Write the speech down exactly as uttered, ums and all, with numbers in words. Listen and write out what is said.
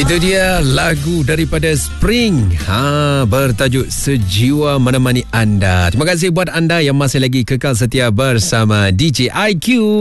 Itu dia lagu daripada Spring ha, bertajuk Sejiwa Menemani Anda. Terima kasih buat anda yang masih lagi kekal setia bersama D J I Q.